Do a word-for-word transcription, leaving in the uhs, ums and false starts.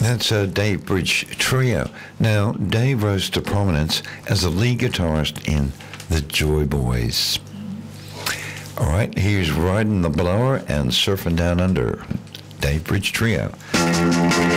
That's a Dave Bridge Trio. Now, Dave rose to prominence as a lead guitarist in the Joy Boys. All right, here's Riding the Blower and Surfing Down Under. Dave Bridge Trio.